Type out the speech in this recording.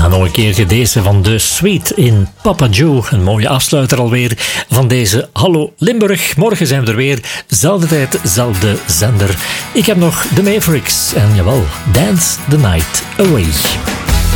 Ja, nog een keertje deze van de Suite in Papa Joe. Een mooie afsluiter alweer van deze Hallo Limburg. Morgen zijn we er weer. Zelfde tijd, zelfde zender. Ik heb nog de Mavericks en jawel, Dance the Night Away.